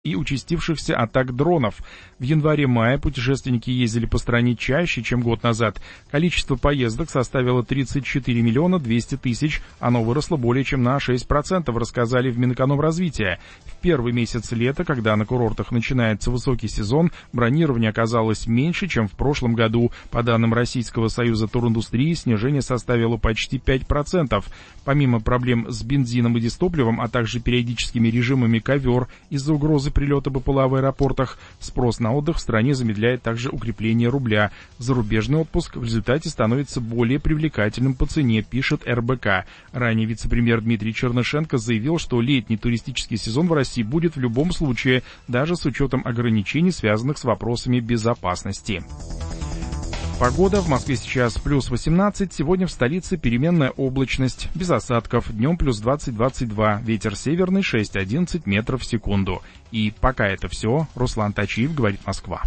и участившихся атак дронов. В январе-мае путешественники ездили по стране чаще, чем год назад. Количество поездок составило 34 миллиона 200 тысяч, оно выросло более чем на 6%, рассказали в Минэкономразвития. В первый месяц лета, когда на курортах начинается высокий сезон, бронирование оказалось меньше, чем в прошлом году. По данным Российского союза туриндустрии, снижение составило почти 5%. Помимо проблем с бензином и дизтопливом, а также периодическими режимами ковер из-за угрозы прилета БПЛА в аэропортах, спрос на отдых в стране замедляет также укрепление рубля. Зарубежный отпуск в результате становится более привлекательным по цене, пишет РБК. Ранее вице-премьер Дмитрий Чернышенко заявил, что летний туристический сезон в России будет в любом случае, даже с учетом ограничений, связанных с вопросами безопасности. Погода. В Москве сейчас плюс 18, сегодня в столице переменная облачность, без осадков, днем плюс 20-22, ветер северный 6-11 метров в секунду. И пока это все, Руслан Тачиев, говорит Москва.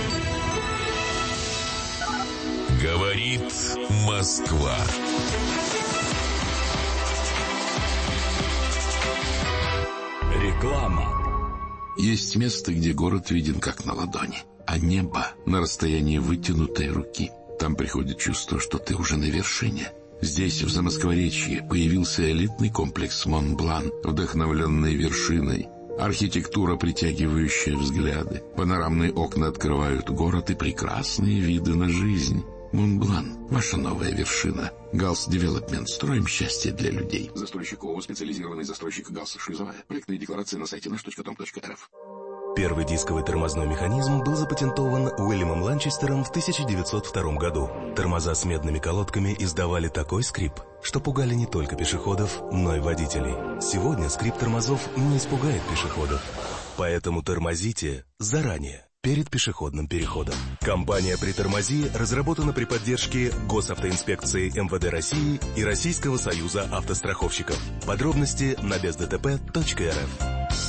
Говорит Москва. Реклама. Есть место, где город виден как на ладони, а небо на расстоянии вытянутой руки. Там приходит чувство, что ты уже на вершине. Здесь, в Замоскворечье, появился элитный комплекс Монблан, вдохновленный вершиной. Архитектура, притягивающая взгляды. Панорамные окна открывают город и прекрасные виды на жизнь. Монблан – ваша новая вершина. Галс Девелопмент. Строим счастье для людей. Застройщик ООО «Специализированный застройщик Галс Шлюзовая». Проектные декларации на сайте nash.com.rf. Первый дисковый тормозной механизм был запатентован Уильямом Ланчестером в 1902 году. Тормоза с медными колодками издавали такой скрип, что пугали не только пешеходов, но и водителей. Сегодня скрип тормозов не испугает пешеходов. Поэтому тормозите заранее, перед пешеходным переходом. Компания «Притормози» разработана при поддержке Госавтоинспекции МВД России и Российского союза автостраховщиков. Подробности на бездтп.рф.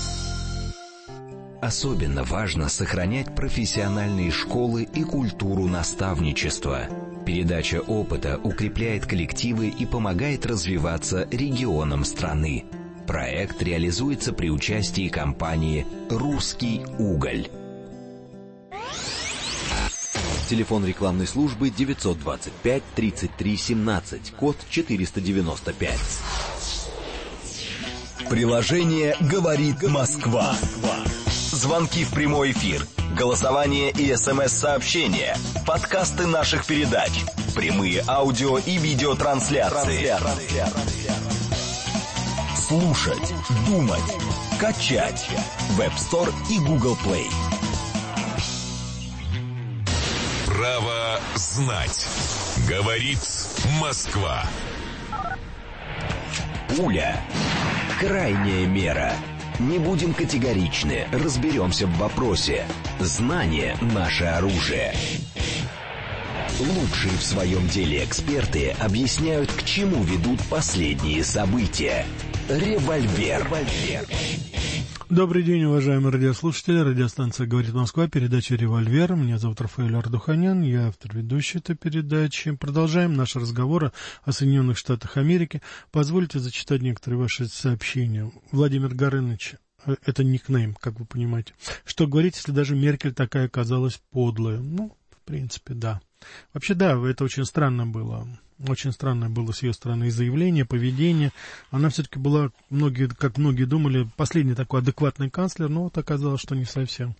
Особенно важно сохранять профессиональные школы и культуру наставничества. Передача опыта укрепляет коллективы и помогает развиваться регионам страны. Проект реализуется при участии компании «Русский уголь». Телефон рекламной службы 925-33-17, код 495. Приложение «Говорит Москва». Звонки в прямой эфир, голосование и СМС-сообщения, подкасты наших передач, прямые аудио и видеотрансляции. Слушать, думать, качать. Web Store и Google Play. Право знать. Говорит Москва. Пуля. Крайняя мера. Не будем категоричны, разберемся в вопросе. Знание – наше оружие. Лучшие в своем деле эксперты объясняют, к чему ведут последние события. Револьвер. Добрый день, уважаемые радиослушатели. Радиостанция «Говорит Москва», передача «Револьвер». Меня зовут Рафаэль Ардуханян, я автор ведущей этой передачи. Продолжаем наши разговоры о Соединенных Штатах Америки. Позвольте зачитать некоторые ваши сообщения. Владимир Горыныч, это никнейм, как вы понимаете. Что говорить, если даже Меркель такая оказалась подлая? Ну, в принципе, да. Вообще, да, это очень странно было. Очень странное было с ее стороны и заявление, поведение. Она все-таки была, как многие думали, последний такой адекватный канцлер, но вот оказалось, что не совсем.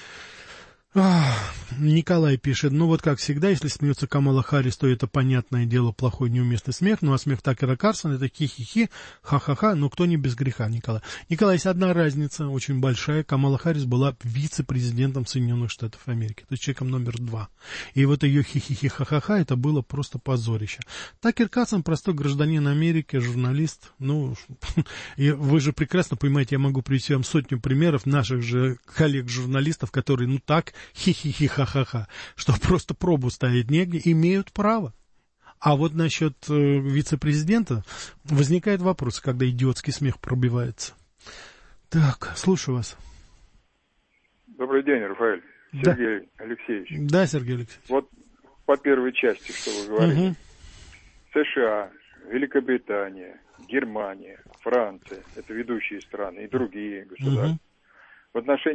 Николай пишет, ну вот как всегда, если смеется Камала Харрис, то это понятное дело, плохой неуместный смех, ну а смех Такера Карлсона это хи-хи-хи, ха-ха-ха, но кто не без греха, Николай. Николай, есть одна разница, очень большая, Камала Харрис была вице-президентом Соединенных Штатов Америки, то есть человеком номер 2. И вот ее хи-хи-хи, ха-ха-ха, это было просто позорище. Такер Карлсон, простой гражданин Америки, журналист, ну, вы же прекрасно понимаете, я могу привести вам сотню примеров наших же коллег-журналистов, которые, ну так, хи-хи-хи, ха-ха-ха, что просто пробу ставить негде, имеют право. А вот насчет вице-президента возникает вопрос, когда идиотский смех пробивается. Так, слушаю вас. Добрый день, Рафаэль. Сергей Алексеевич. Да, Сергей Алексеевич. Вот по первой части, что вы говорили. США, Великобритания, Германия, Франция, это ведущие страны, и другие государства. В отношении